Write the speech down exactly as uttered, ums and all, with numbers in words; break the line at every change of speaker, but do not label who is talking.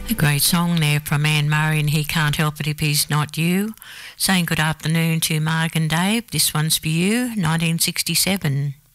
A great song there from Anne Murray and He Can't Help It If He's Not You. Saying good afternoon to Mark and Dave. This one's for you, nineteen sixty-seven.